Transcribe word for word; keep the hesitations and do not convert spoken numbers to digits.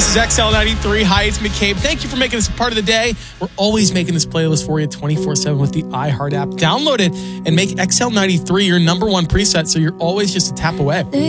This is X L ninety-three. Hi, it's McCabe. Thank you for making this a part of the day. We're always making this playlist for you twenty-four seven with the iHeart app. Download it and make X L ninety-three your number one preset so you're always just a tap away.